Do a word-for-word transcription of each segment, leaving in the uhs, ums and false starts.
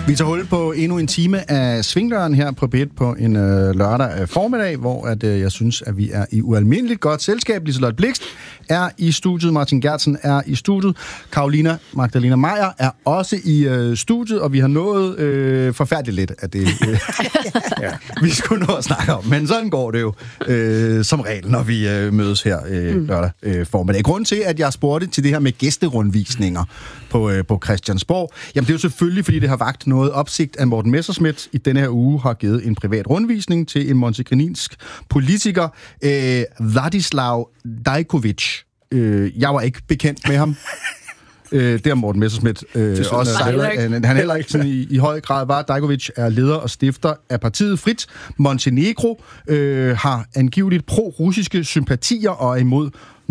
Vi tager hul på endnu en time af Svingdøren her på B et på en øh, lørdag formiddag, hvor at, øh, jeg synes, at vi er i ualmindeligt godt selskab. Liselotte Blixt er i studiet, Martin Geertsen er i studiet, Carolina Magdalena Meyer er også i øh, studiet, og vi har nået øh, forfærdeligt lidt af det, øh, ja, vi skulle nå at snakke om. Men sådan går det jo øh, som regel, når vi øh, mødes her øh, lørdag øh, formiddag. Grunden til, at jeg spurgte til det her med gæsterundvisninger på, øh, på Christiansborg, jamen det er jo selvfølgelig, fordi det har vakt noget opsigt, at Morten Messerschmidt i denne her uge har givet en privat rundvisning til en montenegrinsk politiker, øh, Vladislav Dajkovic. Øh, jeg var ikke bekendt med ham. øh, det har Morten Messerschmidt øh, også sagt. Han, han heller ikke sådan i, i høj grad var. Dajkovic er leder og stifter af partiet Frit Montenegro, øh, har angiveligt pro-russiske sympatier og er imod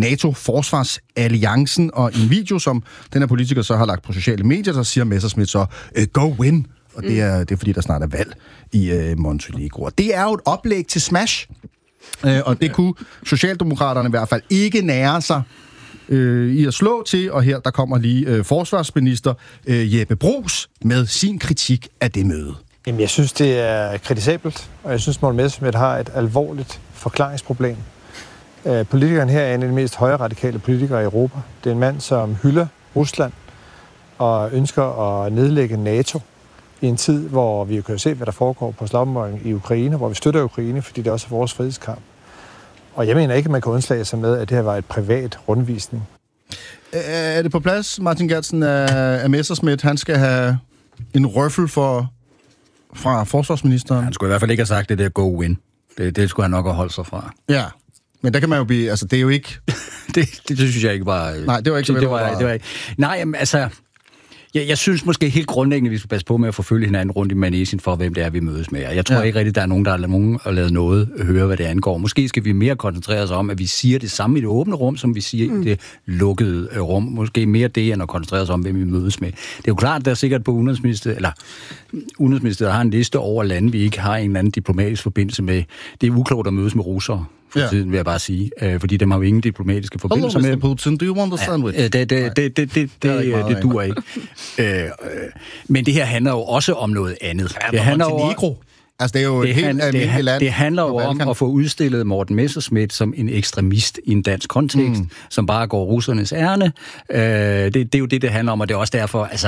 NATO-forsvarsalliancen, og i en video, som den her politiker så har lagt på sociale medier, der siger Messerschmidt så, go win. Og det er, det er fordi, der snart er valg i øh, Montenegro. Og det er jo et oplæg til smash. Øh, og det kunne Socialdemokraterne i hvert fald ikke nære sig øh, i at slå til. Og her, der kommer lige øh, forsvarsminister øh, Jeppe Bruus med sin kritik af det møde. Jamen, jeg synes, det er kritisabelt, og jeg synes, Morten Messerschmidt har et alvorligt forklaringsproblem. Øh, politikeren her er en af de mest højreradikale politikere i Europa. Det er en mand, som hylder Rusland og ønsker at nedlægge NATO i en tid, hvor vi kan se, hvad der foregår på slagmarken i Ukraine, hvor vi støtter Ukraine, fordi det også er vores frihedskamp. Og jeg mener ikke, at man kan undslage sig med, at det her var et privat rundvisning. Er det på plads, Martin Geertsen, af Messerschmidt? Han skal have en røffel for, fra forsvarsministeren? Han skulle i hvert fald ikke have sagt det der go win. Det, det skulle han nok have holdt sig fra. Ja, men der kan man jo blive... Altså, det er jo ikke... det, det, det synes jeg ikke var... Nej, det var ikke så det, det var, det var ikke. Nej, jamen, altså... Jeg, jeg synes måske helt grundlæggende, at vi skal passe på med at forfølge hinanden rundt i manesen for, hvem det er, vi mødes med. Jeg tror ja. ikke rigtigt, der er nogen, der har nogen at lade noget høre, hvad det angår. Måske skal vi mere koncentrere os om, at vi siger det samme i det åbne rum, som vi siger mm. i det lukkede rum. Måske mere det, end at koncentrere os om, hvem vi mødes med. Det er jo klart, at der er sikkert på Udenrigsministeriet, eller Udenrigsministeriet har en liste over lande, vi ikke har en eller anden diplomatisk forbindelse med. Det er uklogt at mødes med russere. For ja. tiden, vil jeg bare sige. Øh, fordi dem har jo ingen diplomatiske forbindelser med. Hello, mister Putin, do you want a sandwich? Ja, det, det, det, det, det, det, det, det duer ikke. øh, øh, men det her handler jo også om noget andet. Ja, det handler jo... Altså, det er jo det et helt almindeligt land. Det handler jo om at få udstillet Morten Messerschmidt som en ekstremist i en dansk kontekst, mm. som bare går russernes ærne. Øh, det, det er jo det, det handler om, og det er også derfor, altså...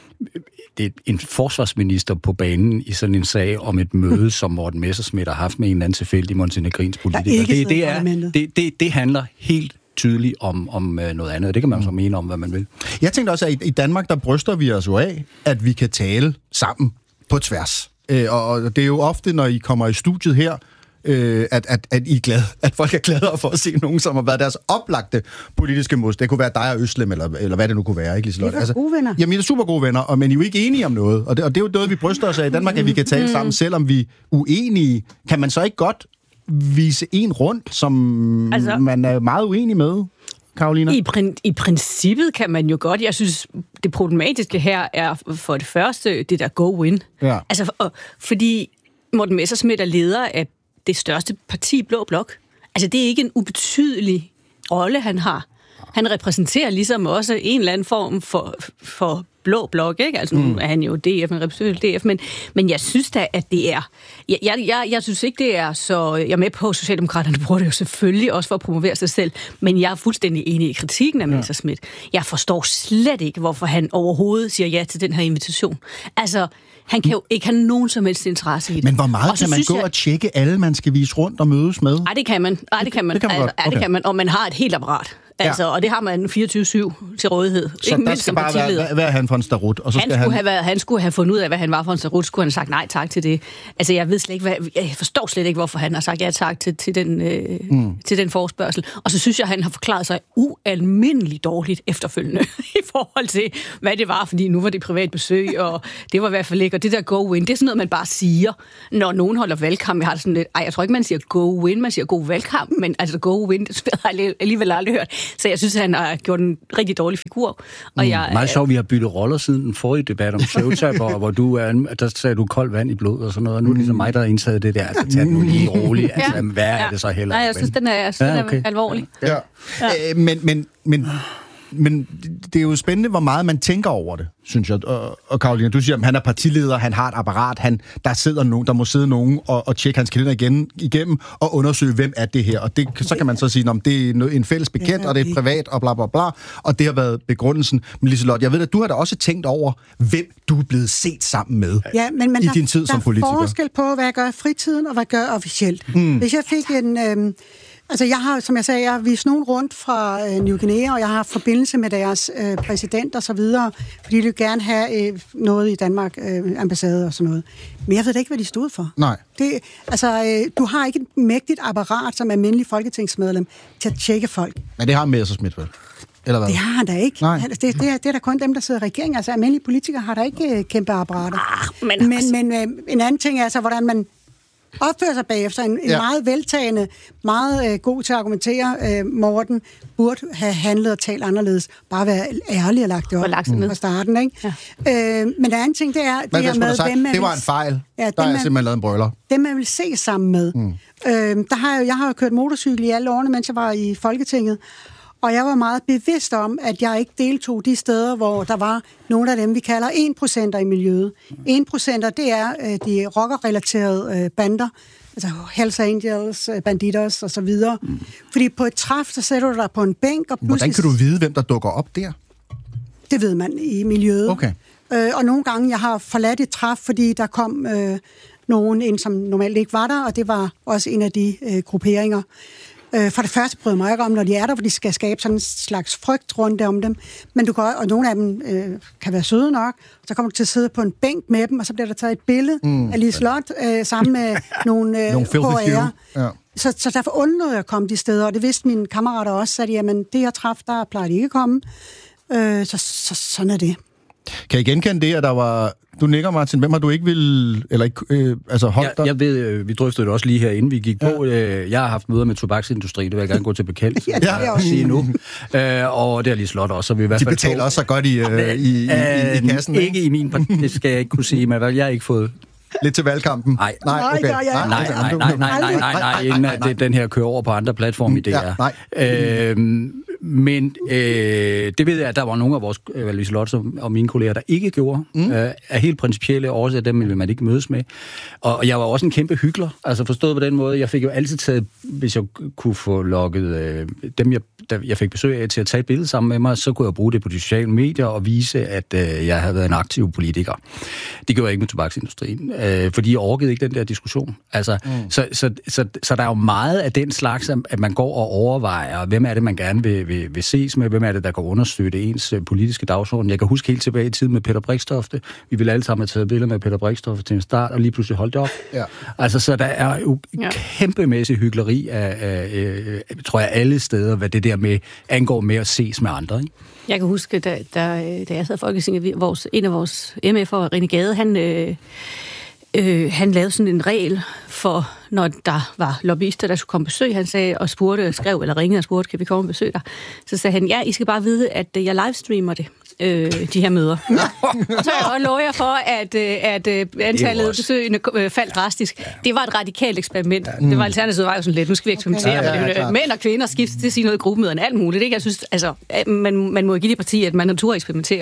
Det er en forsvarsminister på banen i sådan en sag om et møde, som Morten Messerschmidt har haft med en eller anden tilfældig montenegrinsk politiker. Det, det, er, det, det, det handler helt tydeligt om, om noget andet, og det kan man så mene om, hvad man vil. Jeg tænkte også, at i Danmark, der bryster vi os jo af, at vi kan tale sammen på tværs. Og det er jo ofte, når I kommer i studiet her, Øh, at, at, at, I er glade, at folk er gladere for at se nogen, som har været deres oplagte politiske modstand. Det kunne være dig og Øslem, eller, eller hvad det nu kunne være, ikke Liselotte? Det er altså, gode venner. Jamen, I er super gode venner, og, men I er jo ikke enige om noget. Og det, og det er jo noget, vi bryster os af i Danmark, at vi kan tale mm. sammen, selvom vi er uenige. Kan man så ikke godt vise en rundt, som altså, man er meget uenig med, Carolina? I, prin- I princippet kan man jo godt. Jeg synes, det problematiske her er for det første, det der go-win. Ja. Altså, for, fordi Morten Messerschmidt er leder af det største parti, Blå Blok. Altså, det er ikke en ubetydelig rolle, han har. Han repræsenterer ligesom også en eller anden form for, for Blå Blok, ikke? Altså, nu mm. er han jo D F, han repræsenterer D F, men, men jeg synes da, at det er... Jeg, jeg, jeg synes ikke, det er så... Jeg er med på, at Socialdemokraterne bruger det jo selvfølgelig også for at promovere sig selv, men jeg er fuldstændig enig i kritikken af ja. Messerschmidt. Jeg forstår slet ikke, hvorfor han overhovedet siger ja til den her invitation. Altså... Han kan jo ikke have nogen som helst interesse i det. Men hvor meget kan man gå jeg... og tjekke alle, man skal vise rundt og mødes med? Nej, det kan man. Ej, det kan man. Det kan man, altså, okay. det kan man. Og man har et helt apparat. Altså, ja. Og det har man fireogtyve syv til rådighed. Så ikke der skal bare være, hvad er han for en starut? Og så han, skal skulle han... Have været, han skulle have fundet ud af, hvad han var for en starut. Skulle han have sagt nej tak til det? Altså, jeg ved slet ikke, hvad, jeg forstår slet ikke, hvorfor han har sagt ja tak til, til, den, øh, mm. til den forespørgsel. Og så synes jeg, han har forklaret sig ualmindeligt dårligt efterfølgende i forhold til, hvad det var. Fordi nu var det privat besøg, og det var i hvert fald ikke. Og det der go-win, det er sådan noget, man bare siger, når nogen holder valgkamp. Jeg har det sådan lidt, ej, jeg tror ikke, man siger go-win, man siger god valgkamp, men altså go-win, det har jeg alligevel aldrig hørt. Så jeg synes, han har gjort en rigtig dårlig figur. Og mm, jeg, meget sjovt, vi har byttet roller siden den forrige debat om Ceuta, hvor, hvor du er, der sagde du koldt vand i blod og sådan noget, og nu er det ligesom mig, der har indtaget det der. Altså, tag nu lige roligt. Altså, ja. Hvad er ja. det så heller? Nej, jeg synes, den er, jeg synes, ja, okay. den er alvorlig. Ja. Ja. Ja. Øh, men, men, men men det er jo spændende, hvor meget man tænker over det, synes jeg. Og, og Caroline, du siger, at han er partileder, han har et apparat, han, der, sidder nogen, der må sidde nogen og, og tjekke hans kalender igen, igennem og undersøge, hvem er det her. Og det, så kan man så sige, at det er en fælles bekendt, og det er privat, og bla bla bla. Og det har været begrundelsen. Men Liselotte, jeg ved at du har da også tænkt over, hvem du er blevet set sammen med ja, men, men i der, din tid som politiker. Der er forskel på, hvad jeg gør i fritiden, og hvad jeg gør officielt. Mm. Hvis jeg fik en... Øh, Altså, jeg har, som jeg sagde, jeg har vist nogen rundt fra øh, New Guinea, og jeg har haft forbindelse med deres øh, præsident og så videre, fordi de vil gerne have øh, noget i Danmark, øh, ambassade og sådan noget. Men jeg ved da ikke, hvad de stod for. Nej. Det, altså, øh, du har ikke et mægtigt apparat som almindelig folketingsmedlem til at tjekke folk. Men det har Messerschmidt vel? Eller hvad? Det har han da ikke. Nej. Det, det, det, er, det er da kun dem, der sidder i regeringen. Altså, almindelige politikere har da ikke øh, kæmpe apparater. Ah, men men, men øh, en anden ting er altså, hvordan man opfører sig bagefter. En, en ja. meget veltagende, meget øh, god til at argumentere, øh, Morten, burde have handlet og talt anderledes. Bare være ærlig og lagt det op fra starten, ikke? Ja. Øh, men den anden ting, det er det her med, hvem man... Det var en fejl. Ja, der er man, simpelthen lavet en brøler. Dem, man vil se sammen med. Mm. Øh, der har jeg, jeg har jo kørt motorcykel i alle årene, mens jeg var i Folketinget. Og jeg var meget bevidst om, at jeg ikke deltog de steder, hvor der var nogle af dem, vi kalder en procenter i miljøet. en procenter, det er øh, de rockerrelaterede øh, bander, altså Hells Angels, øh, Banditos og så videre. Mm. Fordi på et træf, så sætter du dig på en bænk, og pludselig... Hvordan kan du vide, hvem der dukker op der? Det ved man i miljøet. Okay. Øh, og nogle gange, jeg har forladt et træf, fordi der kom øh, nogen ind, som normalt ikke var der, og det var også en af de øh, grupperinger. For det første bryder mig ikke om, når de er der, for de skal skabe sådan en slags frygt rundt om dem. Men du kan, og nogle af dem øh, kan være søde nok, så kommer du til at sidde på en bænk med dem, og så bliver der taget et billede mm. af Liselotte øh, sammen med nogle øh, H R. Ja. Så, så derfor undlod jeg at komme de steder, og det vidste mine kammerater også, at jamen, det her træf, der plejer de ikke at komme. Øh, så, så sådan er det. Kan I genkende det, at der var... Du nikker, Martin. Hvem har du ikke vil... Eller ikke, øh, altså holdt jeg, jeg ved, vi drøftede det også lige her, inden vi gik på. Ja. Jeg har haft møder med tobaksindustrien. Det vil jeg gerne gå til bekendt. ja, det er også sige nu. Øh, og det er lige slot også. Så vi i hvert De fald betaler to. Også så godt i, øh, i, i, i, i kassen. Ikke ikke i min parti. Det skal jeg ikke kunne sige, men jeg har ikke fået... Lidt til valgkampen? Nej, nej, okay. nej, nej, nej, nej, nej, nej, nej, nej, inden at den her kører over på andre platforme i D R. Ja, øhm, men øh, det ved jeg, at der var nogle af vores, øh, Liselotte og mine kolleger, der ikke gjorde, mm. øh, af helt principielle årsager, dem vil man ikke mødes med. Og jeg var også en kæmpe hyggelig, altså forstået på den måde. Jeg fik jo altid taget, hvis jeg kunne få lukket øh, dem, jeg, der, jeg fik besøg af til at tage et billede sammen med mig, så kunne jeg bruge det på de sociale medier og vise, at øh, jeg havde været en aktiv politiker. Det gjorde jeg ikke med tobaksindustrien, øh, fordi jeg orkede ikke den der diskussion. Altså, mm. så, så, så, så der er jo meget af den slags, at man går og overvejer, hvem er det, man gerne vil Vil, vil ses med, hvem er det, der kan understøtte ens politiske dagsorden. Jeg kan huske helt tilbage i tiden med Peter Brixtofte. Vi ville alle sammen have taget billeder med Peter Brixtofte til en start, og lige pludselig holdt det op. Ja. Altså, så der er jo ja. kæmpemæssig hykleri af, af, af, af, tror jeg, alle steder, hvad det der med angår med at ses med andre. Ikke? Jeg kan huske, da, da, da jeg sad i Folketinget, vores, en af vores M F'er, René Gade, han... Øh, Øh, han lavede sådan en regel for, når der var lobbyister, der skulle komme besøg. Han sagde og spurgte, skrev eller ringede og spurgte, kan vi komme og besøge dig? Så sagde han, ja, I skal bare vide, at jeg livestreamer det, øh, de her møder. Så jeg godt lover jer for, at, at, at antallet af besøgende faldt drastisk. Det var et radikalt eksperiment. Ja. Det var alternativet, var jo sådan lidt, nu skal vi eksperimentere okay. med ja, ja, mænd og kvinder, skifte til at sige noget i gruppemøderne, alt muligt. Ikke? Jeg synes, altså, man, man må give det parti, at man natur eksperimenterer.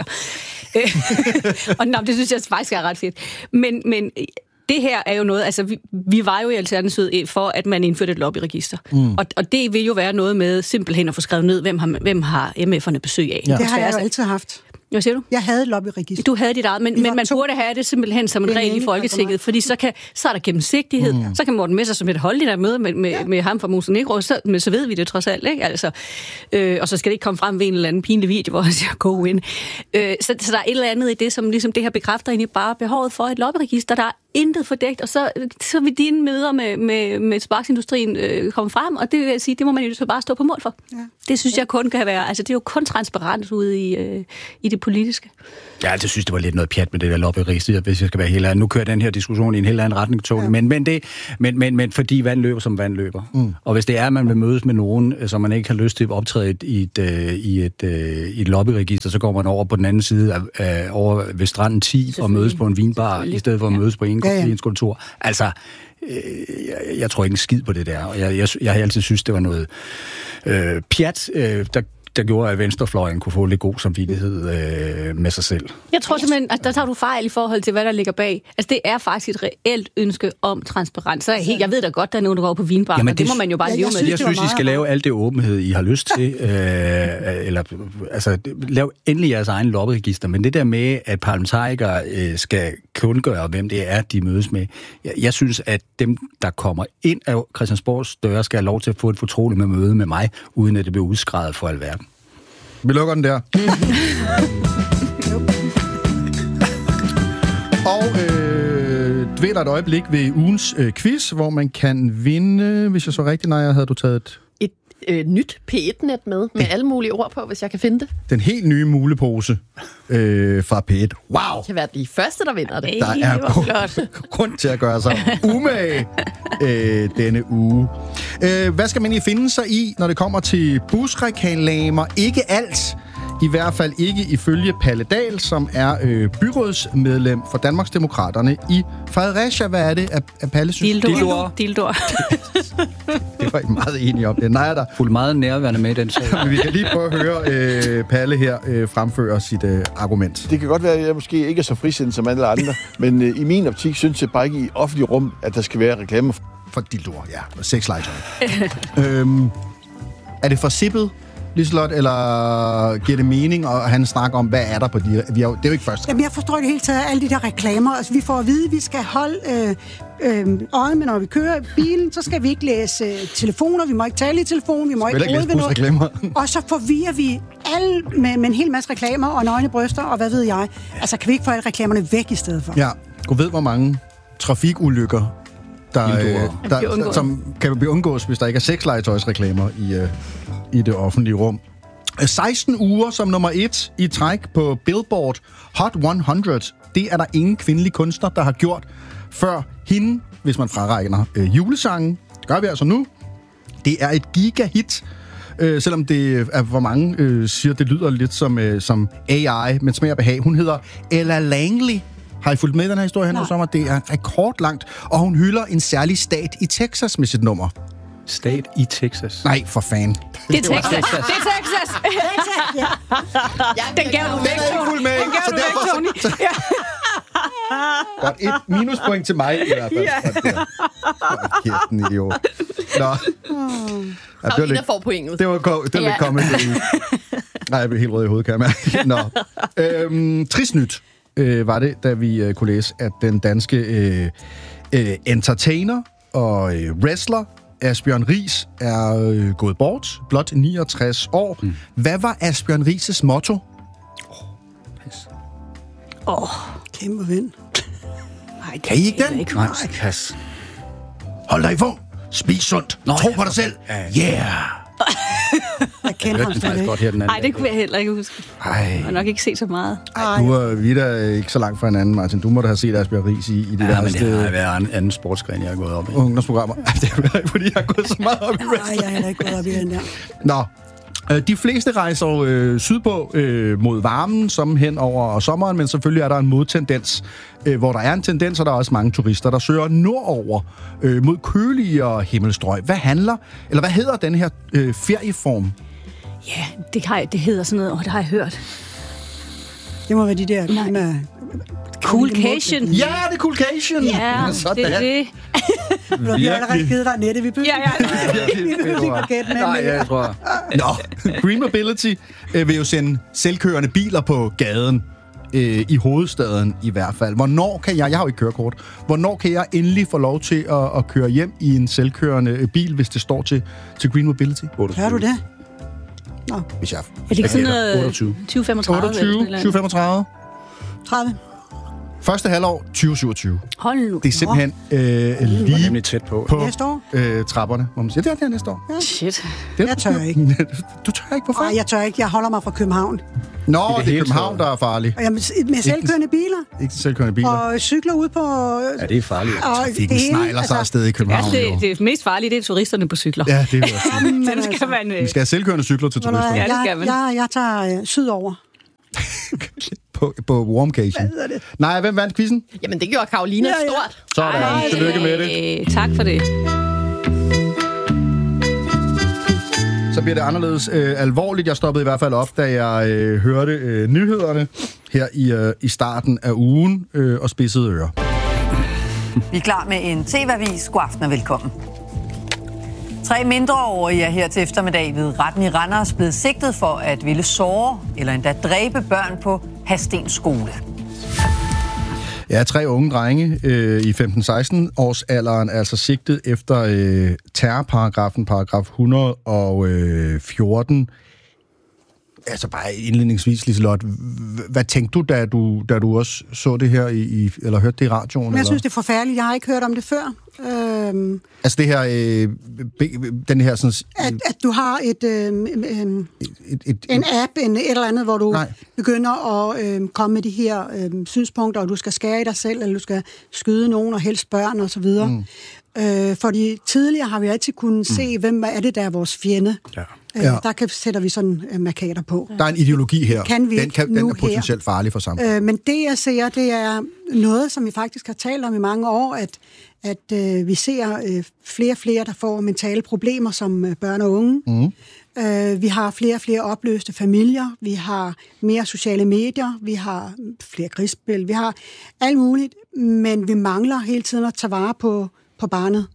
Og nå, det synes jeg faktisk er ret fedt. Men, men det her er jo noget, altså vi, vi var jo i Alternativet for, at man indførte et lobbyregister. Mm. Og, og det vil jo være noget med simpelthen at få skrevet ned, hvem har, hvem har M F'erne besøg af. Ja. Det har jeg jo altid haft. Hvad siger du? Jeg havde et lobbyregister. Du havde dit eget, men, men man to. burde have det simpelthen som en regel i Folketinget, fordi så, kan, så er der gennemsigtighed, mm. så kan Morten Messerschmidt holde det der møde med, med, ja. med ham fra Montenegro, så, men så ved vi det trods alt, ikke? Altså, øh, og så skal det ikke komme frem ved en eller anden pinlig video, hvor han siger, go in. Øh, så, så der er et eller andet i det, som ligesom det her bekræfter egentlig bare behovet for et lobbyregister, der er intet fordækt, og så, så vil dine møder med, med, med tobaksindustrien øh, komme frem, og det vil jeg sige, det må man jo så bare stå på mål for. Ja. Det synes jeg kun kan være, altså det er jo kun transparent ude i, øh, i det politiske. Ja, jeg synes, det var lidt noget pjat med det der lobbyregister, hvis jeg skal være helt ærlig. Nu kører den her diskussion i en helt anden retning, Tony. Ja. Men, men, det, men, men, men fordi vand løber, som vand løber. Mm. Og hvis det er, at man vil mødes med nogen, som man ikke har lyst til at optræde i et, i et, i et lobbyregister, så går man over på den anden side, af, over ved stranden ti, og mødes på en vinbar, i stedet for at mødes på en ja, ja. kontor. Altså, øh, jeg, jeg tror ikke en skid på det der. Og jeg, jeg, jeg har altid synes, det var noget øh, pjat, øh, der der gjorde, at venstrefløjen kunne få lidt god samvittighed øh, med sig selv. Jeg tror simpelthen, at der tager du fejl i forhold til, hvad der ligger bag. Altså, det er faktisk et reelt ønske om transparens. Så er jeg, helt, jeg ved da godt, der er nogen, der går på vinbar, og det, det må man jo bare ja, leve med. Jeg, jeg synes, I skal lave alt det åbenhed, I har lyst til. øh, eller, altså, lav endelig jeres egen lobbyregister, men det der med, at parlamentarikere øh, skal kundgøre, hvem det er, de mødes med. Jeg, jeg synes, at dem, der kommer ind af Christiansborgs døre, skal have lov til at få et fortroligt med møde med mig, uden at det bliver udskrevet for alverden. Vi lukker den der. Og øh, dvæler et øjeblik ved ugens øh, quiz, hvor man kan vinde, hvis jeg så rigtigt, nej, havde du taget et... Et øh, nyt P et net med, med alle mulige ord på, hvis jeg kan finde det. Den helt nye mulepose øh, fra P et. Wow! Det kan være de første, der vinder det. Der er grund, grund til at gøre sig umage øh, denne uge. Øh, hvad skal man egentlig finde sig i, når det kommer til busreklamer? Ikke alt. I hvert fald ikke ifølge Palle Dahl, som er øh, byrådsmedlem for Danmarksdemokraterne i Fredericia. Hvad er det, at, at Palle synes? Dildoer. Dildoer. Det var I meget enige om. Det er der fuldt meget nærværende med i den sag. Men vi kan lige prøve at høre øh, Palle her øh, fremføre sit øh, argument. Det kan godt være, at jeg måske ikke er så frisindet som alle andre, men øh, i min optik synes jeg bare ikke i offentlig rum, at der skal være reklamer for dildoer, ja. Og sexlegetøj. øhm, er det for sippet, Liselott, eller giver det mening, og han snakker om, hvad er der på de... Vi har, det er jo ikke første. Jamen, jeg forstår det hele taget, alle de der reklamer. Altså, vi får at vide, at vi skal holde øh, øh, øje med, når vi kører bilen, så skal vi ikke læse øh, telefoner, vi må ikke tale i telefonen, vi må ikke rode ved noget. Og så forvirrer vi alle med, med en hel masse reklamer og nøgne bryster, og hvad ved jeg. Altså, kan vi ikke få alle reklamerne væk i stedet for? Ja, du ved, hvor mange trafikulykker, der, øh, der, som kan blive undgås, hvis der ikke er sexlegetøjsreklamer i... Øh, i det offentlige rum. seksten uger som nummer et i træk på Billboard Hot hundrede. Det er der ingen kvindelige kunstner, der har gjort før hende, hvis man fraregner øh, julesangen. Det gør vi altså nu. Det er et gigahit, øh, selvom det er, hvor mange øh, siger, det lyder lidt som, øh, som A I, men smager behag. Hun hedder Ella Langley. Har I fulgt med den her historie hen sommer? Det er rekordlangt, og hun hylder en særlig stat i Texas med sit nummer. Stat i Texas? Nej, for fan. Det er Texas. Det er Texas. Ja. Den gav du væk, Tony. Den gav du væk, Tony. Så, ja. Godt, et minuspoint til mig i hvert fald. Ja. Kæft, en idiot. Nå. Ja, det var lidt, får pointet. Det var, det var ja. lidt kommet. Nej, jeg blev helt rød i hovedet, kan jeg mærke. Nå. Øhm, trist nyt øh, var det, da vi øh, kunne læse, at den danske øh, øh, entertainer og øh, wrestler Asbjørn Riis er øh, gået bort, blot niogtres år. Mm. Hvad var Asbjørn Riis' motto? Åh, oh, oh, kæmpe vind. Nej, kan I ikke den? Ikke Nej, pas. Hold dig i vågen. Spis sundt. Nå, tro på dig selv. Yeah! Jeg kender ham slet ikke. Nej, det kunne jeg heller ikke huske. Ej. Jeg har nok ikke set så meget. Ej, du er vi da ikke så langt fra hinanden, Martin. Du må da have set Asbjørn Riis i, i det ja, der men sted. det har været en anden sportsgren, jeg har gået op i. Ungdomsprogrammer. Det er ikke, fordi jeg har gået så meget op i wrestling. Nej, jeg har heller ikke gået op i den der. Nå. De fleste rejser øh, sydpå øh, mod varmen, som hen over sommeren, men selvfølgelig er der en modtendens, øh, hvor der er en tendens, og der er også mange turister, der søger nordover øh, mod køligere himmelstrøg. Hvad handler, eller hvad hedder den her øh, ferieform? Ja, det, har jeg, det hedder sådan noget, og det har jeg hørt. Det må være de der klima... Coolcation. Ja, det er coolcation. Ja, det er det. Vi har allerede givet dig nettet. Vi bygger ja, ja. ikke Nej, jeg tror. Nå, Green Mobility øh, vil jo sende selvkørende biler på gaden. Øh, I hovedstaden i hvert fald. Hvornår kan jeg, jeg har jo ikke kørekort, hvornår kan jeg endelig få lov til at, at køre hjem i en selvkørende bil, hvis det står til, til Green Mobility? Kan du det? Nå. Hvis jeg... Er det ikke sådan noget tyve femogtredive? otteogtyve, tyve femogtredive. tredive. Første halvår tyve syvogtyve. Hold nu. Det er simpelthen øh, lige nemlig tæt på, på næste år. Øh, trapperne. Må man sige. Det er det næste år. Ja. Shit. Det, jeg tør ikke. Du tør ikke? Hvorfor? Nej, jeg tør ikke. Jeg holder mig fra København. Nå, det, det er København, der er farlig. Og jamen, med selvkørende biler. Ikke selvkørende biler. Og cykler ud på... Ja, det er farligt. Trafikken snegler sig afsted i København. Ja, det, det mest farlige, det er turisterne på cykler. Ja, det er også det. Den skal man... Vi skal have selvkørende cykler til turister. Ja, det skal man. Jeg, jeg tager øh, sydover. på, på Warmcation. Nej, hvem vandt quizzen? Jamen, det gjorde Karoline ja, ja. stort. Sådan, tillykke med det. Tak for det. så bliver det anderledes øh, alvorligt. Jeg stoppede i hvert fald op, da jeg øh, hørte øh, nyhederne her i, øh, i starten af ugen øh, og spidsede ører. Vi er klar med en T V-avis. God aften og velkommen. Tre mindreårige er her til eftermiddag ved retten i Randers blevet sigtet for at ville såre eller endda dræbe børn på Hadsten skole. Ja, tre unge drenge øh, i femten seksten års alderen er altså sigtet efter øh, terrorparagrafen, paragraf et hundrede og fjorten. Altså bare indledningsvis, Liselotte, hvad tænkte du, da du, da du også så det her, i, i eller hørte det i radioen? Men jeg eller? synes, det er forfærdeligt. Jeg har ikke hørt om det før. Øhm, altså det her, øh, den her sådan... At, at du har et, øh, øh, et, et, en app, en, et eller andet, hvor du nej. begynder at øh, komme med de her øh, synspunkter, og du skal skære i dig selv, eller du skal skyde nogen, og helst børn, og så videre. Mm. Øh, fordi tidligere har vi altid kunnet mm. se, hvem er det, der er vores fjende. Ja. Øh, ja. Der kan, sætter vi sådan øh, markader på. Der er en ideologi her. Kan vi den, kan, den er potentielt her. farlig for samfundet. Øh, men det, jeg ser, det er noget, som vi faktisk har talt om i mange år, at, at øh, vi ser øh, flere og flere, der får mentale problemer som øh, børn og unge. Mm. Øh, vi har flere og flere opløste familier. Vi har mere sociale medier. Vi har flere krigsspil. Vi har alt muligt, men vi mangler hele tiden at tage vare på, på barnet.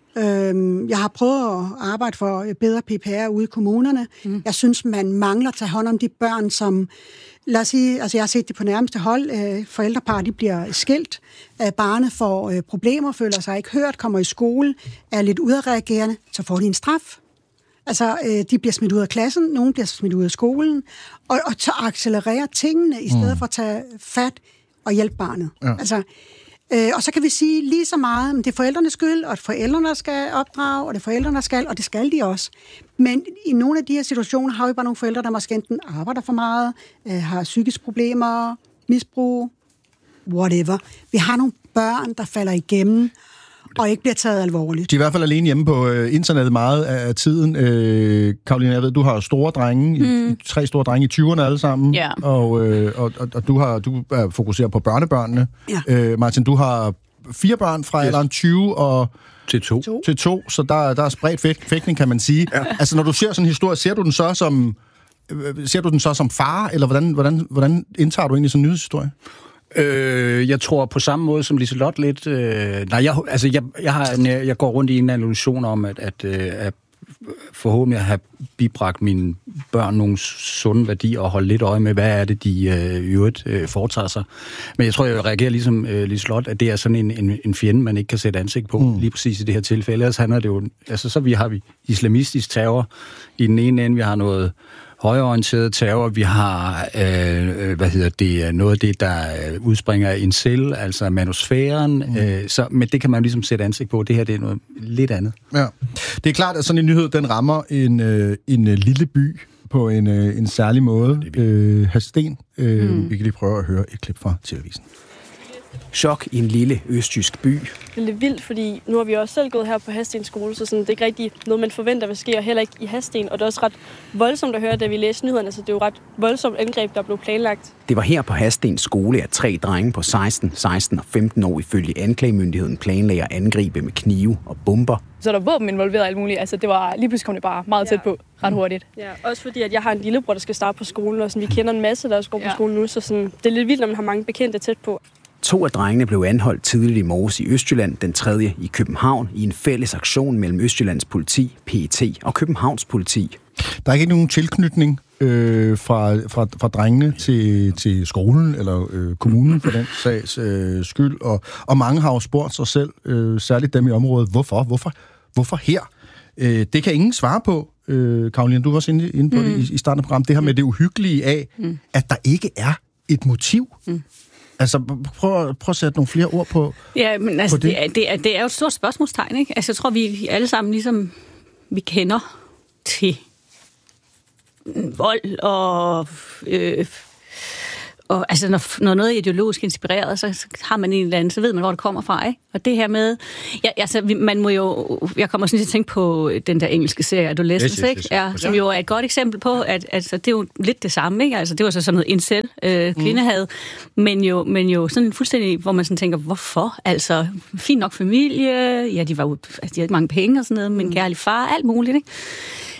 Jeg har prøvet at arbejde for bedre P P R ude i kommunerne. Mm. Jeg synes, man mangler at tage hånd om de børn, som, lad os sige, altså jeg har set det på nærmeste hold, forældrepar, de bliver skilt, barnet får problemer, føler sig ikke hørt, kommer i skole, er lidt udadreagerende, så får de en straf. Altså, de bliver smidt ud af klassen, nogen bliver smidt ud af skolen, og, og så accelererer tingene, i stedet mm. for at tage fat og hjælpe barnet. Ja. Altså, Øh, og så kan vi sige lige så meget, at det er forældrenes skyld, og at forældrene skal opdrage, og det er forældrene skal, og det skal de også. Men i nogle af de her situationer har vi bare nogle forældre, der måske enten arbejder for meget, øh, har psykiske problemer, misbrug, whatever. Vi har nogle børn, der falder igennem, og ikke bliver taget alvorligt. De er i hvert fald alene hjemme på øh, internettet meget af tiden. Øh, Karoline, jeg ved, du har store drenge, mm. i, tre store drenge i tyverne alle sammen, yeah. og, øh, og, og, og du har du er fokuseret på børnebørnene. Yeah. Øh, Martin, du har fire børn fra yes. alderen tyve og til to. Til to, så der, der er spredt fæk, fægtning, kan man sige. Ja. Altså, når du ser sådan en historie, ser du den så som øh, ser du den så som far, eller hvordan, hvordan, hvordan indtager du egentlig sådan en nyhedshistorie? Øh, jeg tror på samme måde som Liselotte lidt. Øh, nej, jeg, altså jeg, jeg, har en, jeg går rundt i en illusion om, at, at, at forhåbentlig at have bibragt mine børn nogle sunde værdier og holde lidt øje med, hvad er det, de øh, i øvrigt øh, foretager sig. Men jeg tror, jeg reagerer ligesom øh, Liselotte, at det er sådan en, en, en fjende, man ikke kan sætte ansigt på, mm. lige præcis i det her tilfælde. Ellers handler det jo, altså så vi har vi islamistisk terror i den ene ende, vi har noget højreorienteret terror, vi har øh, hvad hedder det, noget af det, der udspringer af incel, altså manusfæren, mm. øh, så, men det kan man ligesom sætte ansigt på. Det her, det er noget lidt andet. Ja. Det er klart, at sådan en nyhed, den rammer en, øh, en lille by på en, øh, en særlig måde. Øh, Hadsten. Øh, mm. Vi kan lige prøve at høre et klip fra T V-avisen. Chok i en lille østjysk by. Det er lidt vildt, fordi nu har vi også selv gået her på Hadsten skole, så sådan, det er ikke rigtig noget, man forventer vil ske, og heller ikke i Hadsten. Og det er også ret voldsomt at høre, da vi læste nyhederne, så det er jo ret voldsomt angreb, der blev planlagt. Det var her på Hadsten skole, at tre drenge på seksten, seksten og femten år ifølge anklagemyndigheden planlagde at angribe med knive og bomber. Så er der våben involveret alt muligt. Altså, det var lige pludselig kom det bare meget tæt på, ret hurtigt. Ja, også fordi, at jeg har en lillebror, der skal starte på skolen, og sådan, vi kender en masse, der går på ja. skolen nu, så sådan, det er lidt vildt, når man har mange bekendte tæt på. To af drengene blev anholdt tidligt i morges i Østjylland, den tredje i København, i en fælles aktion mellem Østjyllands politi, P E T og Københavns politi. Der er ikke nogen tilknytning øh, fra, fra, fra drengene til, til skolen eller øh, kommunen for den sags øh, skyld, og, og mange har jo spurgt sig selv, øh, særligt dem i området, hvorfor, hvorfor, hvorfor her? Øh, det kan ingen svare på. Øh, Karoline, du var også inde, inde på mm. det i, i starten af programmet, det her med det uhyggelige af, mm. at der ikke er et motiv. Mm. Altså, prøv, prøv at sætte nogle flere ord på Ja, men altså, det. Det, er, det, er, det er jo et stort spørgsmålstegn, ikke? Altså, jeg tror, vi alle sammen ligesom, vi kender til vold og... Øh, og altså, når, når noget er ideologisk inspireret, så, så har man en eller anden, så ved man, hvor det kommer fra, ikke? Og det her med... Ja, altså, man må jo... Jeg kommer sådan til at tænke på den der engelske serie, Adolescence, yes, yes, yes, ikke? Ja, som jo er et godt eksempel på, at altså, det er jo lidt det samme, ikke? Altså, det var så sådan noget incel, øh, kvindehad, mm. men, jo, men jo sådan fuldstændig, hvor man sådan tænker, hvorfor? Altså, fin nok familie, ja, de var jo... Altså, de havde mange penge og sådan noget, men kærlig far, alt muligt, ikke?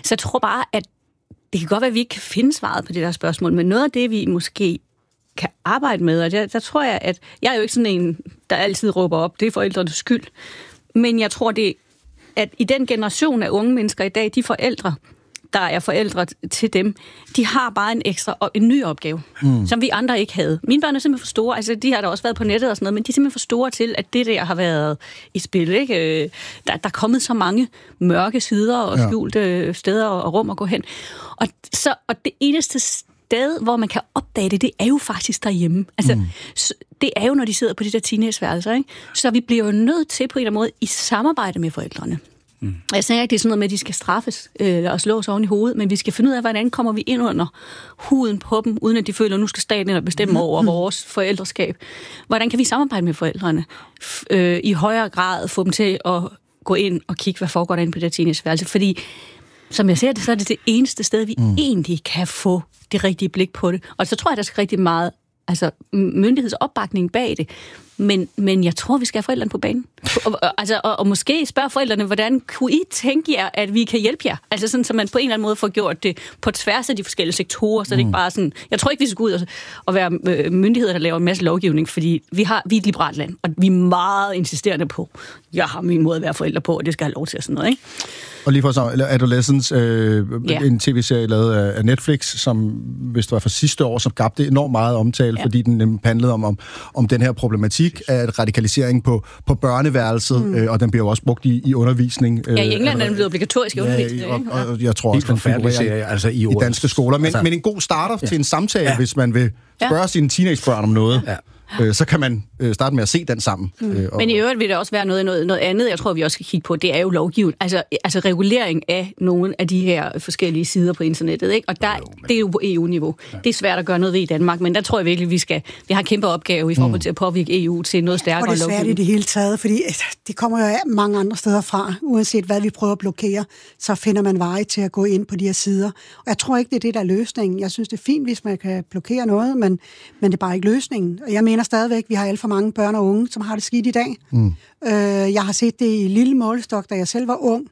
Så jeg tror bare, at det kan godt være, at vi ikke kan finde svaret på det der spørgsmål, men noget af det, vi måske kan arbejde med, og der, der tror jeg, at jeg er jo ikke sådan en, der altid råber op, det er forældrenes skyld, men jeg tror, det at i den generation af unge mennesker i dag, de forældre, der er forældre til dem, de har bare en ekstra, en ny opgave, mm. som vi andre ikke havde. Mine børn er simpelthen for store, altså de har da også været på nettet og sådan noget, men de er simpelthen for store til, at det der har været i spil, ikke? Der, der er kommet så mange mørke sider og skjulte steder og rum at gå hen. Og, så, og det eneste sted, hvor man kan opdage det, det er jo faktisk derhjemme. Altså, mm. det er jo, når de sidder på de der teenageværelser, ikke? Så vi bliver jo nødt til på en eller anden måde i samarbejde med forældrene. Mm. Jeg siger ikke, det er sådan noget med, at de skal straffes øh, og slås oven i hovedet, men vi skal finde ud af, hvordan kommer vi ind under huden på dem, uden at de føler, at nu skal staten bestemme over vores forældreskab. Hvordan kan vi samarbejde med forældrene? F- øh, I højere grad få dem til at gå ind og kigge, hvad foregår der inde på det teenageværelse. Fordi, som jeg ser det, så er det det eneste sted, vi mm. egentlig kan få det rigtige blik på det. Og så tror jeg, der skal rigtig meget altså, myndighedsopbakning bag det. Men, men jeg tror, vi skal have forældrene på banen. Og, og, altså, og, og måske spørge forældrene, hvordan kunne I tænke jer, at vi kan hjælpe jer? Altså sådan, så man på en eller anden måde får gjort det på tværs af de forskellige sektorer, så det mm. ikke bare sådan... Jeg tror ikke, vi skal gå ud og, og være myndigheder, der laver en masse lovgivning, fordi vi, har, vi er et liberalt land, og vi er meget insisterende på, jeg har min måde at være forældre på, og det skal have lov til at sådan noget, ikke? Og lige for så, Adolescence, øh, ja. en tv-serie lavet af Netflix, som hvis det var fra sidste år, som gabte enormt meget omtale, ja. fordi den handlede om, om, om den her problematik af radikalisering på, på børneværelset, mm. øh, og den bliver jo også brugt i, i undervisning. Ja, i England er den blevet obligatorisk i undervisning. Ja, og, og, og jeg tror også, den figurerer altså i, i danske skoler. Men, altså, men en god starter ja. til en samtale, ja. hvis man vil spørge ja. sine teenagebørn om noget. Ja. Øh, så kan man øh, starte med at se den sammen. Mm. Øh, og, Men i øvrigt vil der også være noget, noget, noget andet, jeg tror, vi også skal kigge på. Det er jo lovgivning. Altså, altså regulering af nogle af de her forskellige sider på internettet. Ikke? Og der, jo, men... det er jo på E U-niveau. Ja. Det er svært at gøre noget ved i Danmark, men der tror jeg virkelig, vi skal vi har en kæmpe opgave i forhold til at påvirke E U til noget stærkere lovgivning. Og det er svært i det hele taget, fordi det kommer jo af mange andre steder fra. Uanset hvad vi prøver at blokere, så finder man veje til at gå ind på de her sider. Og jeg tror ikke, det er det, der er løsningen. Jeg synes, det er fint, hvis man kan blokere noget, men, men det er bare ikke løsningen. Og jeg mener stadigvæk, vi har alt for mange børn og unge, som har det skidt i dag. Mm. Øh, jeg har set det i lille målestok, da jeg selv var ung,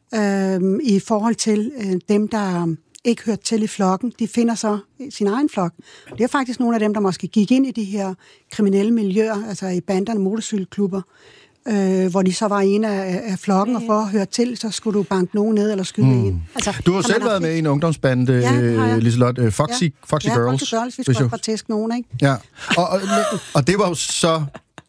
øh, i forhold til øh, dem, der ikke hørte til i flokken. De finder så sin egen flok. Det er faktisk nogle af dem, der måske gik ind i de her kriminelle miljøer, altså i banderne, motorcykelklubber, øh, hvor de så var en af, af flokken, og for at høre til, så skulle du banke nogen ned eller skyde mm. en. Altså, du har selv været med i en ungdomsbande, ja, Liselotte, Foxy, ja. Foxy ja, Girls. Foxy Girls, vi skulle bare tæske nogen, ikke? Ja, og, og, og det var jo så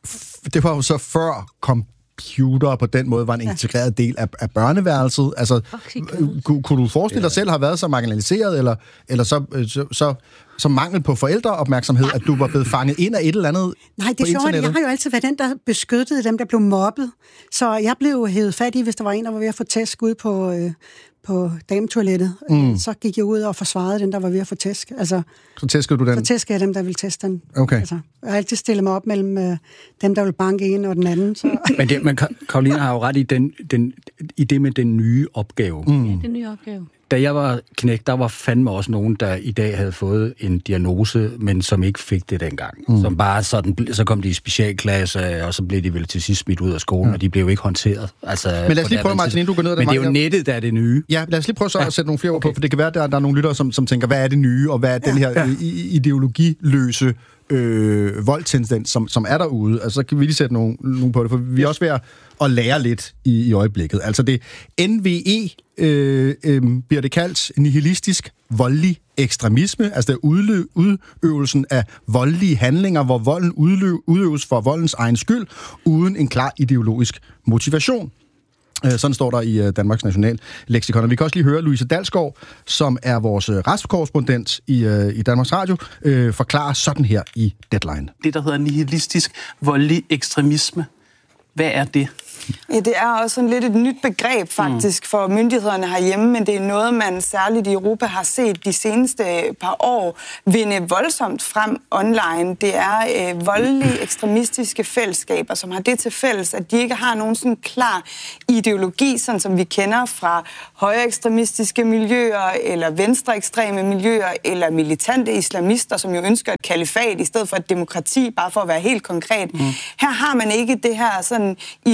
det var jo så før computer på den måde var en integreret del af, af børneværelset. Altså, kunne, kunne du forestille dig selv har været så marginaliseret, eller, eller så, så, så, så mangel på forældreopmærksomhed, at du var blevet fanget ind af et eller andet? Nej, det er sjovt. Jeg har jo altid været den, der beskyttede dem, der blev mobbet. Så jeg blev hævet fat i, hvis der var en, der var ved at få tæsk ud på... Øh, på dametoilettet, mm. så gik jeg ud og forsvarede den, der var ved at få tæsk. Altså, så tæskede du den? Så tæskede jeg dem, der ville teste den. Okay. Altså, jeg har altid stillet mig op mellem øh, dem, der vil banke en og den anden. Så. Men, det, men Karoline har jo ret i, den, den, i det med den nye opgave. Mm. Ja, den nye opgave. Da jeg var knægt, der var fandme også nogen, der i dag havde fået en diagnose, men som ikke fik det dengang. Mm. Som bare sådan, så kom de i specialklasse, og så blev de vel til sidst smidt ud af skolen, ja. og de blev jo ikke håndteret. Altså, men lad os lige prøve, Martin, du går ned ad den. Men det er jo nettet, der er det nye. Ja, lad os lige prøve så ja. at sætte nogle flere ord okay. på, for det kan være, at der, der er nogle lyttere, som, som tænker, hvad er det nye, og hvad er ja. den her ja. ideologiløse øh, voldtendens, som, som er derude. Altså, så kan vi lige sætte nogle, nogle på det, for vi er også ved at, at lære lidt i, i øjeblikket. Altså det N V E øh, øh, bliver det kaldt nihilistisk voldelig ekstremisme, altså det er udlø- udøvelsen af voldelige handlinger, hvor volden udlø- udøves for voldens egen skyld, uden en klar ideologisk motivation. Sådan står der i Danmarks National Leksikon. Og vi kan også lige høre Louise Dalsgaard, som er vores retskorrespondent i, i Danmarks Radio, øh, forklare sådan her i Deadline. Det, der hedder nihilistisk voldelig ekstremisme. Hvad er det? Ja, det er også sådan lidt et nyt begreb faktisk for myndighederne herhjemme, men det er noget, man særligt i Europa har set de seneste par år vinde voldsomt frem online. Det er øh, voldelige ekstremistiske fællesskaber, som har det til fælles, at de ikke har nogen sådan klar ideologi, sådan som vi kender fra højre ekstremistiske miljøer, eller venstre ekstreme miljøer, eller militante islamister, som jo ønsker et kalifat i stedet for et demokrati, bare for at være helt konkret. Mm. Her har man ikke det her sådan ideologi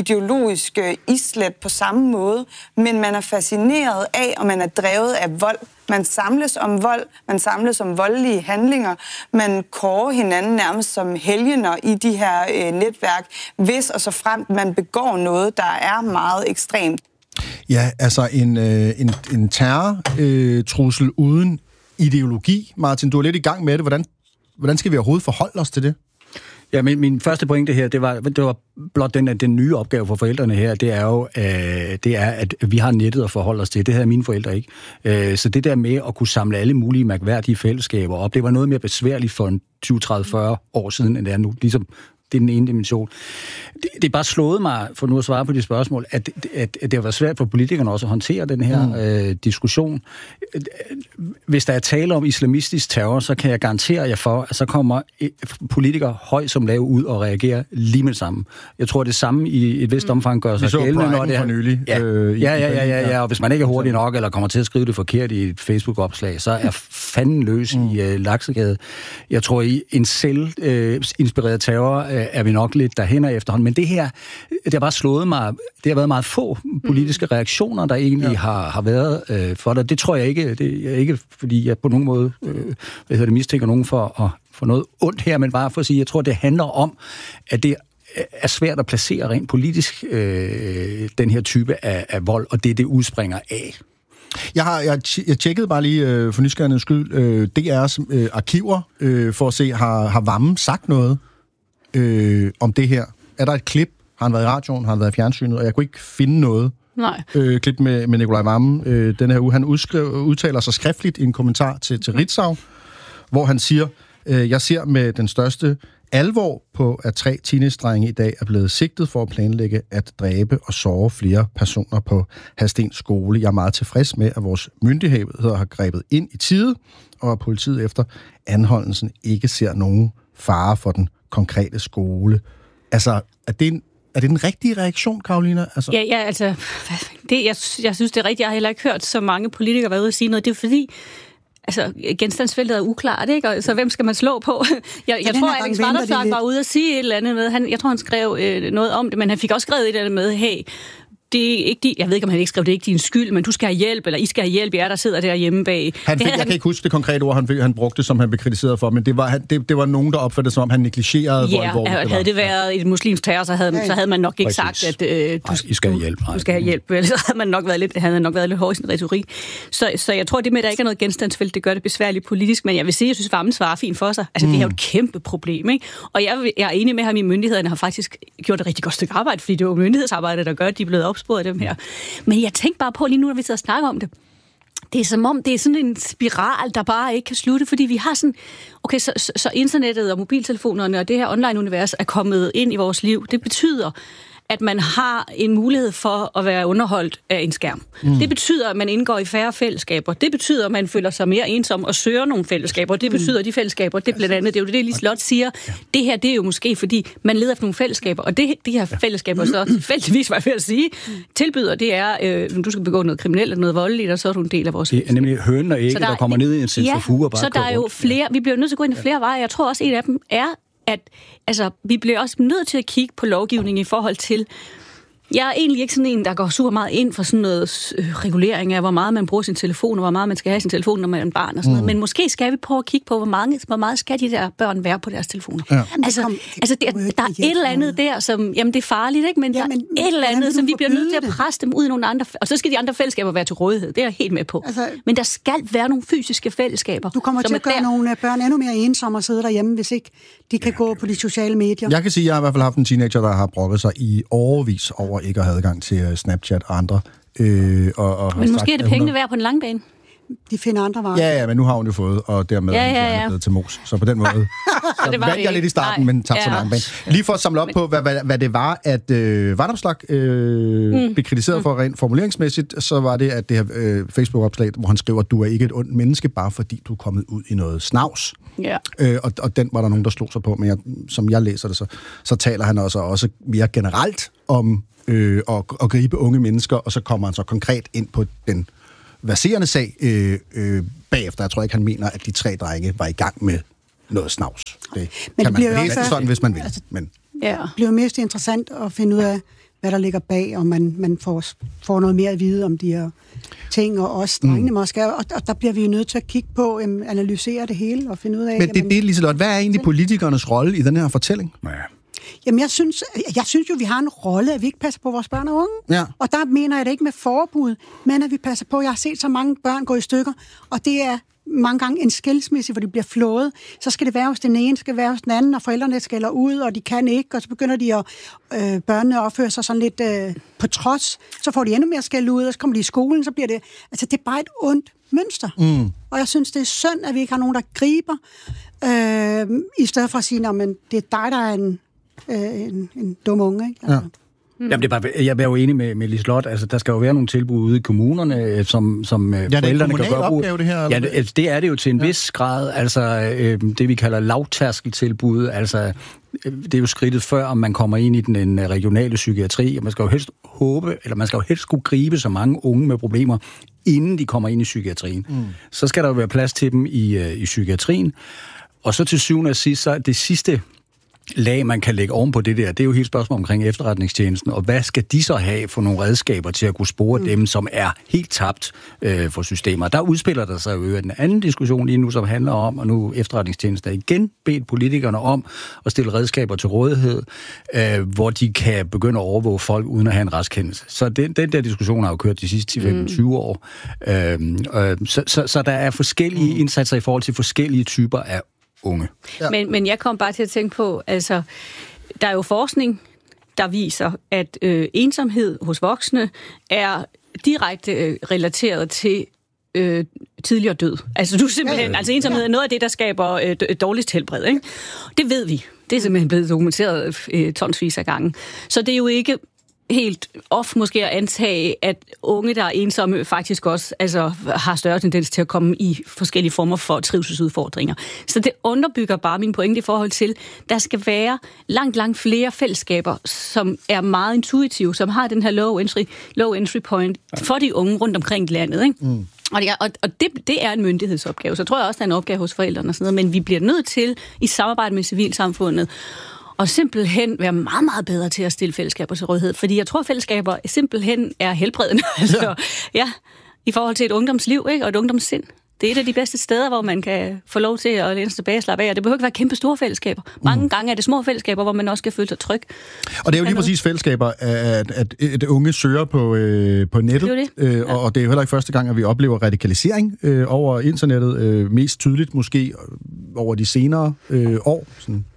historiske islet på samme måde, men man er fascineret af, og man er drevet af vold. Man samles om vold, man samles om voldelige handlinger, man kårer hinanden nærmest som helgener i de her øh, netværk, hvis og så fremt man begår noget, der er meget ekstremt. Ja, altså en, øh, en, en terrortrussel øh, uden ideologi. Martin, du er lidt i gang med det. Hvordan, hvordan skal vi overhovedet forholde os til det? Ja, min, min første pointe her, det var, det var blot den, at den nye opgave for forældrene her, det er jo, øh, det er, at vi har nettet at forholde os til. Det havde mine forældre ikke. Øh, så det der med at kunne samle alle mulige mærkværdige fællesskaber op, det var noget mere besværligt for en tyve, tredive, fyrre år siden, end det er nu. Ligesom, det er den ene dimension. Det, det er bare slået mig, for nu at svare på de spørgsmål, at, at, at det har været svært for politikerne også at håndtere den her mm. øh, diskussion. Hvis der er tale om islamistisk terror, så kan jeg garantere jer for, at så kommer politikere højt som lav ud og reagerer lige med det samme. Jeg tror, det samme i et vist omfang gør sig gældende, når det er... nylig. Ja. Øh, ja, ja, ja, ja, ja, og hvis man ikke er hurtig nok, eller kommer til at skrive det forkert i et Facebook-opslag, så er fanden løs mm. i øh, laksegade. Jeg tror, i en selv-inspireret øh, terror øh, er vi nok lidt derhen af efterhånden. Men det her, det har bare slået mig, det har været meget få politiske reaktioner, der egentlig ja. har, har været øh, for det. Det tror jeg ikke, det er ikke, fordi jeg på nogen måde øh, hvad hedder det, mistænker nogen for at for noget ondt her, men bare for at sige, jeg tror, det handler om, at det er svært at placere rent politisk øh, den her type af, af vold, og det det udspringer af. Jeg har jeg, jeg tjekkede bare lige øh, for nysgerrighedens skyld øh, D R's øh, arkiver øh, for at se, har, har Vammen sagt noget øh, om det her? Er der et klip? Har han været i radioen? Har han været i fjernsynet? Og jeg kunne ikke finde noget. Nej. Øh, klip med, med Nikolaj Vammen øh, den her uge. Han udskrev, udtaler sig skriftligt i en kommentar til, til Ritzau, hvor han siger, øh, jeg ser med den største alvor på, at tre teenage-drenge i dag er blevet sigtet for at planlægge at dræbe og såre flere personer på Hadsten skole. Jeg er meget tilfreds med, at vores myndigheder har grebet ind i tide, og at politiet efter anholdelsen ikke ser nogen fare for den konkrete skole. Altså, er det en Er det den rigtige reaktion, Karolina? Altså... Ja, ja, altså, det, jeg, jeg synes, det er rigtigt. Jeg har heller ikke hørt så mange politikere være ude og sige noget. Det er fordi, altså, genstandsfeltet er uklart, ikke? Og, så hvem skal man slå på? Jeg, jeg tror, at Alex Vanderslag var ude og sige et eller andet med. Han, jeg tror, han skrev øh, noget om det, men han fik også skrevet et eller andet med, hey, det er ikke de, jeg ved ikke, om han ikke skrev, det er ikke din skyld, men du skal have hjælp, eller I skal have hjælp, jeg der sidder der hjemme bag. Han fik, jeg han... kan ikke huske det konkrete ord, han, fik, han brugte, som han blev kritiseret for, men det var, han, det, det var nogen, der opfattede det, som om han negligerede, ja, hvor alvorligt det var. Havde det været et muslimsk terror, så havde, ja. så havde man nok ikke Præcis. sagt, at øh, du, Ej, I skal have hjælp. du skal have hjælp, eller så havde man nok været lidt, havde nok været lidt hård i sin retorik. Så, så jeg tror, det med, at der ikke er noget genstandsfelt, det gør det besværligt politisk, men jeg vil sige, jeg synes, Vammen svarer fint for sig. Altså, mm. det er jo et kæmpe problem, ikke? Og jeg, jeg er enig med ham i, myndighederne har faktisk gjort et rigtig godt stykke arbejde, fordi det er jo myndighedsarbejde, der gør, at de er blevet opsporet af dem her. Men jeg tænker bare på lige nu, når vi sidder og snakker om det. Det er som om, det er sådan en spiral, der bare ikke kan slutte, fordi vi har sådan... Okay, så, så, så internettet og mobiltelefonerne og det her online-univers er kommet ind i vores liv. Det betyder, at man har en mulighed for at være underholdt af en skærm. Mm. Det betyder, at man indgår i færre fællesskaber. Det betyder, at man føler sig mere ensom og søger nogle fællesskaber. Det betyder, at de fællesskaber, det er blandt andet, det er jo det, Liselotte siger. Det her, det er jo måske, fordi man leder efter nogle fællesskaber, og det, de her fællesskaber, så tilfældigvis, var jeg ved at sige, tilbyder, det er, øh, du skal begå noget kriminelt eller noget voldeligt, og så er du en del af vores det er nemlig hønen og ægget, der, der kommer ned i en centrifuge ja, og bare så der er jo flere, vi bliver nødt til at gå ind i flere veje. Jeg tror også, en af dem er, at altså, vi bliver også nødt til at kigge på lovgivning i forhold til... Jeg er egentlig ikke sådan en, der går super meget ind for sådan noget øh, regulering af, hvor meget man bruger sin telefon, og hvor meget man skal have sin telefon, når man er en barn og sådan mm. noget. Men måske skal vi prøve at kigge på, hvor, mange, hvor meget skal de der børn være på deres telefoner. Ja. Altså, kom, altså der, der er et eller andet der, som... Jamen, det er farligt, ikke? Men ja, der men, er et eller andet, som vi bliver nødt til at presse dem ud i nogle andre... Og så skal de andre fællesskaber være til rådighed. Det er jeg helt med på. Altså, men der skal være nogle fysiske fællesskaber. Du kommer til at gøre der... nogle børn endnu mere ensomme og sidde derhjemme, hvis ikke de kan ja. gå på de sociale medier. Jeg kan sige, at jeg har i hvert fald haft en teenager, der har brokket sig i årevis over ikke at have adgang til Snapchat og andre. Øh, og, og men måske sagt, er det pengene værd på en lang bane. De finder andre varer. Ja, ja, men nu har hun jo fået, og dermed ja, ja, ja. er blevet til mos. Så på den måde, så det valgte jeg lidt i starten, nej. men tak ja. så lang bane. Lige for at samle op på, hvad, hvad, hvad det var, at øh, Vanderslag øh, mm. blev kritiseret for rent formuleringsmæssigt, så var det, at det her øh, Facebook-opslag, hvor han skriver, at du er ikke et ondt menneske, bare fordi du er kommet ud i noget snavs. Ja. Øh, og, og den var der nogen, der slog sig på, men jeg, som jeg læser det, så, så taler han også, også mere generelt om øh, at, at gribe unge mennesker, og så kommer han så konkret ind på den verserende sag øh, øh, bagefter. Jeg tror ikke, han mener, at de tre drenge var i gang med noget snavs. Det men kan det man læse også, sådan, hvis man vil. Altså, men ja. Det bliver mest interessant at finde ud af, hvad der ligger bag, og man, man får, får noget mere at vide om de her ting, og også drengene mm. måske. Og, og der bliver vi jo nødt til at kigge på, um, analysere det hele og finde ud af... Men det, jamen, det er Liselott, hvad er egentlig politikernes rolle i den her fortælling? Ja. Jamen, jeg synes, jeg synes jo, vi har en rolle, at vi ikke passer på vores børn og unge. Ja. Og der mener jeg det ikke med forbud, men at vi passer på. Jeg har set så mange børn gå i stykker, og det er mange gange en skilsmisse, hvor de bliver flået. Så skal det være hos den ene, skal det være hos den anden, og forældrene skælder ud, og de kan ikke, og så begynder de at øh, børnene at opføre sig sådan lidt øh, på trods. Så får de endnu mere skæld ud, og så kommer de i skolen, så bliver det... Altså, det er bare et ondt mønster. Mm. Og jeg synes, det er synd, at vi ikke har nogen, der griber, øh, i stedet for at sige, men det er dig, der er en, øh, en, en dum unge, ikke? Altså. Ja. Mm. Jamen, det er bare, jeg er jo enig med, med Liselott. Altså, der skal jo være nogle tilbud ude i kommunerne, som, som ja, forældrene kan gøre brug. Det her, ja, det, det er det jo til en ja. vis grad. Altså, øh, det vi kalder lavtærskeltilbud. Altså, det er jo skridtet før, om man kommer ind i den en regionale psykiatri, og man skal jo helst håbe, eller man skal jo helst skulle gribe så mange unge med problemer, inden de kommer ind i psykiatrien. Mm. Så skal der jo være plads til dem i, øh, i psykiatrien. Og så til syvende og sidst, så det sidste lag, man kan lægge oven på det der, det er jo helt spørgsmål omkring efterretningstjenesten, og hvad skal de så have for nogle redskaber til at kunne spore mm. dem, som er helt tabt øh, for systemer. Der udspiller der sig jo en anden diskussion lige nu, som handler om, og nu efterretningstjenesten er igen bedt politikerne om at stille redskaber til rådighed, øh, hvor de kan begynde at overvåge folk uden at have en retskendelse. Så den, den der diskussion har jo kørt de sidste ti til femten tyve år. Øh, øh, så, så, så der er forskellige indsatser i forhold til forskellige typer af unge. Ja. Men, men jeg kom bare til at tænke på, altså, der er jo forskning, der viser, at øh, ensomhed hos voksne er direkte øh, relateret til øh, tidligere død. Altså, du simpelthen, ja. altså ensomhed er noget af det, der skaber øh, dårligst helbred, ikke? Det ved vi. Det er simpelthen blevet dokumenteret øh, tonsvis af gange. Så det er jo ikke helt off måske at antage, at unge, der er ensomme, faktisk også altså, har større tendens til at komme i forskellige former for trivselsudfordringer. Så det underbygger bare min pointe i forhold til, der skal være langt, langt flere fællesskaber, som er meget intuitive, som har den her low entry, low entry point for de unge rundt omkring landet, ikke? Mm. Og, det, og, og det, det er en myndighedsopgave, så tror jeg også, der er en opgave hos forældrene og sådan noget, men vi bliver nødt til, i samarbejde med civilsamfundet, og simpelthen være meget, meget bedre til at stille fællesskaber til rådighed. Fordi jeg tror, at fællesskaber simpelthen er helbredende. altså, ja, i forhold til et ungdomsliv, ikke? Og et ungdomssind. Det er et af de bedste steder, hvor man kan få lov til at læne sig tilbage og slappe af. Og det behøver ikke være kæmpe store fællesskaber. Mange mm. gange er det små fællesskaber, hvor man også skal føle sig tryg. Og det er jo lige præcis fællesskaber, at, at et unge søger på, øh, på nettet. Det det. Øh, og, og det er jo heller ikke første gang, at vi oplever radikalisering øh, over internettet. Øh, mest tydeligt måske over de senere øh, år. Sådan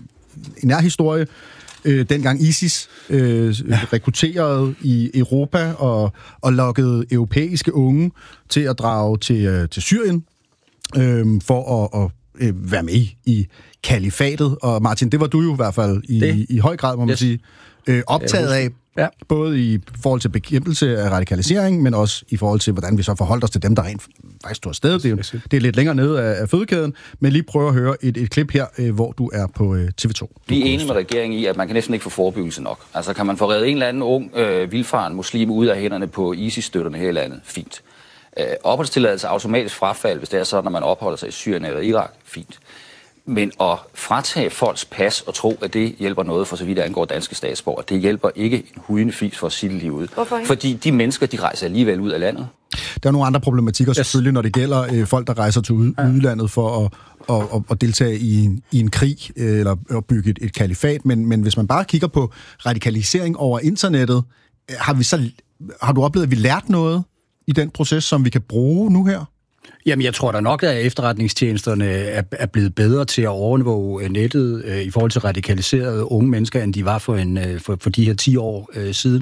en nærhistorie. Øh, dengang ISIS øh, ja. rekrutterede i Europa og, og lokkede europæiske unge til at drage til, øh, til Syrien øh, for at, at øh, være med i, i kalifatet. Og Martin, det var du jo i hvert fald i, i, i høj grad, må man yes. sige, øh, optaget af. Ja. Både i forhold til bekæmpelse af radikalisering, men også i forhold til, hvordan vi så forholder os til dem, der rent faktisk tog afsted. Det er, det er lidt længere nede af, af fødekæden, men lige prøve at høre et, et klip her, øh, hvor du er på øh, T V to. Vi er enige med regeringen i, at man kan næsten ikke få forebyggelse nok. Altså kan man få reddet en eller anden ung, øh, vildfaren muslim ud af hænderne på ISIS-støtterne her i landet? Fint. Øh, opholdstilladelse automatisk frafald, hvis det er sådan, når man opholder sig i Syrien eller Irak? Fint. Men at fratage folks pas og tro, at det hjælper noget for så vidt angår danske statsborgere, det hjælper ikke en hujende fis for at sige livet. Hvorfor ikke? Fordi de mennesker, de rejser alligevel ud af landet. Der er nogle andre problematikker selvfølgelig, når det gælder øh, folk, der rejser til ud, ja. udlandet for at, at, at, at deltage i en, i en krig øh, eller at bygge et, et kalifat. Men, men hvis man bare kigger på radikalisering over internettet, har, vi så, har du oplevet, at vi lærte noget i den proces, som vi kan bruge nu her? Jamen, jeg tror da nok, at efterretningstjenesterne er, er blevet bedre til at overvåge nettet øh, i forhold til radikaliserede unge mennesker, end de var for, en, øh, for, for de her ti år øh, siden.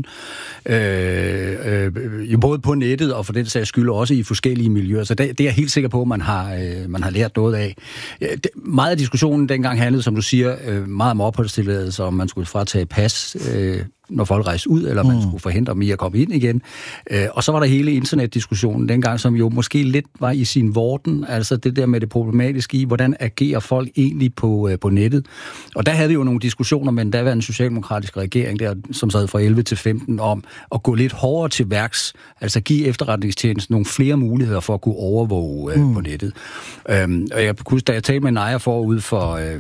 Øh, øh, jo både på nettet og for den sags skyld også i forskellige miljøer. Så det, det er jeg helt sikker på, at man har, øh, man har lært noget af. Det, meget af diskussionen dengang handlede, som du siger, øh, meget om opholdstilladelse, om man skulle fratage pas, øh, når folk rejste ud, eller man mm. skulle forhindre dem i at komme ind igen. Øh, og så var der hele internetdiskussionen dengang, som jo måske lidt var i sin vorden, altså det der med det problematiske i, hvordan agerer folk egentlig på, øh, på nettet. Og der havde vi jo nogle diskussioner med en daværende socialdemokratisk regering, der, som sad fra elleve til femten, om at gå lidt hårdere til værks, altså give efterretningstjenesten nogle flere muligheder for at kunne overvåge øh, mm. på nettet. Øhm, og jeg kunne huske, da jeg talte med Naja forud for, øh,